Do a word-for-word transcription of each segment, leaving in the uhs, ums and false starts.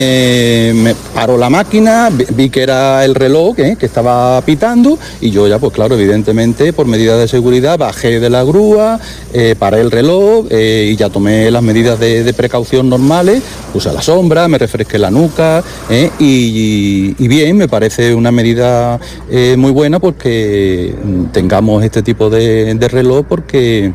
Eh, me paró la máquina, vi que era el reloj eh, que estaba pitando y yo ya, pues claro, evidentemente por medidas de seguridad bajé de la grúa, eh, paré el reloj eh, y ya tomé las medidas de, de precaución normales, puse a la sombra, me refresqué la nuca eh, y, y bien, me parece una medida eh, muy buena porque tengamos este tipo de, de reloj porque...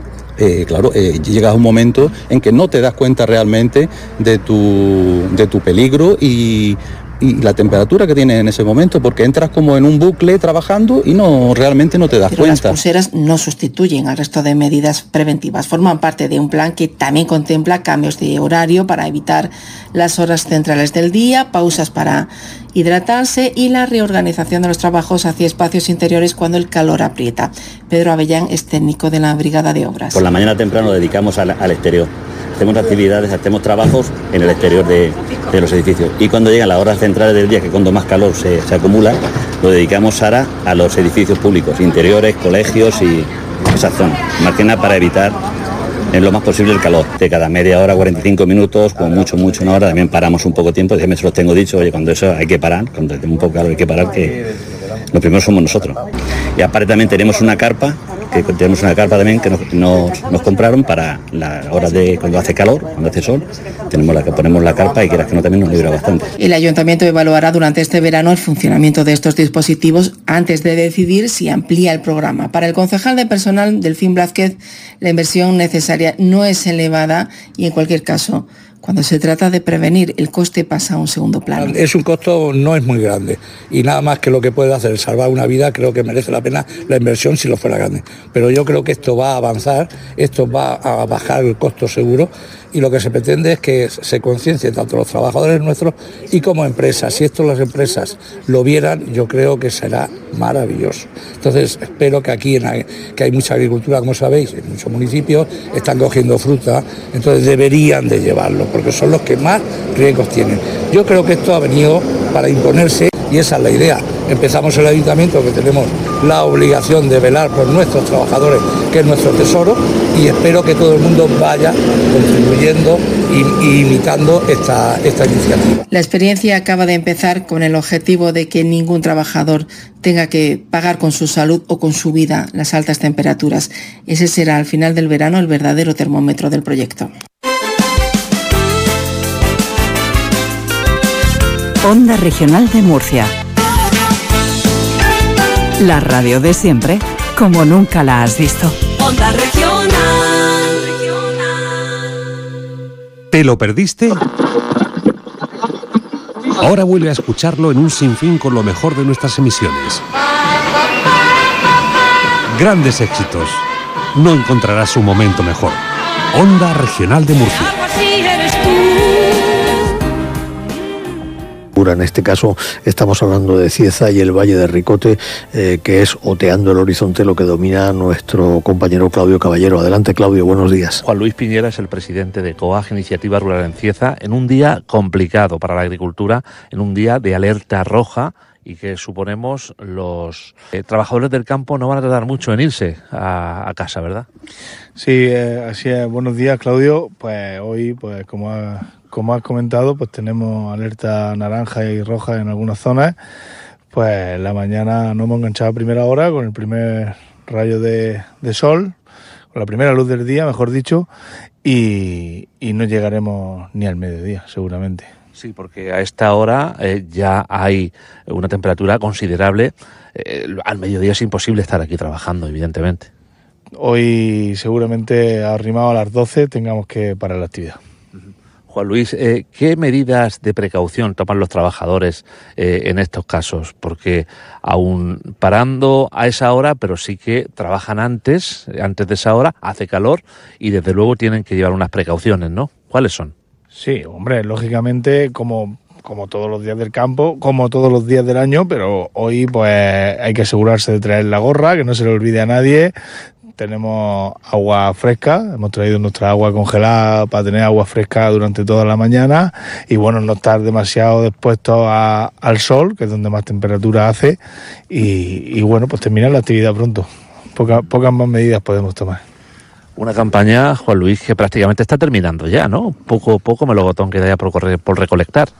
Eh, claro, eh, llegas a un momento en que no te das cuenta realmente de tu, de tu peligro y, y la temperatura que tienes en ese momento, porque entras como en un bucle trabajando y no realmente no te das Pero cuenta. Las pulseras no sustituyen al resto de medidas preventivas, forman parte de un plan que también contempla cambios de horario para evitar las horas centrales del día, pausas para hidratarse y la reorganización de los trabajos hacia espacios interiores cuando el calor aprieta. Pedro Avellán es técnico de la Brigada de Obras. Por la mañana temprano nos dedicamos al, al exterior. Hacemos actividades, hacemos trabajos en el exterior de, de los edificios. Y cuando llegan las horas centrales del día, que cuando más calor se, se acumula, lo dedicamos ahora a los edificios públicos, interiores, colegios y esa zona. Más que nada para evitar en lo más posible el calor. De cada media hora, cuarenta y cinco minutos, como mucho, mucho una hora, también paramos un poco tiempo. Siempre se los tengo dicho, oye, cuando eso hay que parar, cuando tengo un poco de calor hay que parar, que lo primero somos nosotros. Y aparte también tenemos una carpa, que tenemos una carpa también que nos, nos, nos compraron para las horas de cuando hace calor, cuando hace sol, tenemos la que ponemos la carpa y quieras que no también nos libra bastante. El ayuntamiento evaluará durante este verano el funcionamiento de estos dispositivos antes de decidir si amplía el programa. Para el concejal de personal Delfín Blázquez, la inversión necesaria no es elevada y en cualquier caso, cuando se trata de prevenir, el coste pasa a un segundo plano. Es un costo, no es muy grande y nada más que lo que puede hacer salvar una vida, creo que merece la pena la inversión si lo fuera grande. Pero yo creo que esto va a avanzar, esto va a bajar el costo seguro y lo que se pretende es que se conciencie tanto los trabajadores nuestros y como empresas. Si esto las empresas lo vieran, yo creo que será maravilloso. Entonces espero que aquí, en, que hay mucha agricultura, como sabéis, en muchos municipios están cogiendo fruta, entonces deberían de llevarlo, porque son los que más riesgos tienen. Yo creo que esto ha venido para imponerse y esa es la idea. Empezamos el ayuntamiento, que tenemos la obligación de velar por nuestros trabajadores, que es nuestro tesoro, y espero que todo el mundo vaya contribuyendo y, y imitando esta, esta iniciativa. La experiencia acaba de empezar con el objetivo de que ningún trabajador tenga que pagar con su salud o con su vida las altas temperaturas. Ese será al final del verano el verdadero termómetro del proyecto. Onda Regional de Murcia. La radio de siempre, como nunca la has visto. Onda Regional. ¿Te lo perdiste? Ahora vuelve a escucharlo en un sinfín con lo mejor de nuestras emisiones. Grandes éxitos. No encontrarás un momento mejor. Onda Regional de Murcia. En este caso estamos hablando de Cieza y el Valle de Ricote, eh, que es oteando el horizonte lo que domina nuestro compañero Claudio Caballero. Adelante, Claudio, buenos días. Juan Luis Piñera es el presidente de COAG, Iniciativa Rural en Cieza, en un día complicado para la agricultura, en un día de alerta roja y que suponemos los eh, trabajadores del campo no van a tardar mucho en irse a, a casa, ¿verdad? Sí, eh, así es. Buenos días, Claudio. Pues hoy, pues como ha... Como has comentado, pues tenemos alerta naranja y roja en algunas zonas. Pues la mañana nos hemos enganchado a primera hora con el primer rayo de, de sol, con la primera luz del día, mejor dicho, y, y no llegaremos ni al mediodía, seguramente. Sí, porque a esta hora eh, ya hay una temperatura considerable. Eh, al mediodía es imposible estar aquí trabajando, evidentemente. Hoy seguramente arrimado a las doce tengamos que parar la actividad. Juan Luis, eh, ¿qué medidas de precaución toman los trabajadores eh, en estos casos? Porque aún parando a esa hora, pero sí que trabajan antes, antes de esa hora, hace calor y desde luego tienen que llevar unas precauciones, ¿no? ¿Cuáles son? Sí, hombre, lógicamente como, como todos los días del campo, como todos los días del año, pero hoy pues hay que asegurarse de traer la gorra, que no se le olvide a nadie. Tenemos agua fresca, hemos traído nuestra agua congelada para tener agua fresca durante toda la mañana y bueno, no estar demasiado expuestos a, al sol, que es donde más temperatura hace y, y bueno, pues terminar la actividad pronto. Poca, pocas más medidas podemos tomar. Una campaña, Juan Luis, que prácticamente está terminando ya, ¿no? Poco poco melocotón queda ya por, correr, por recolectar.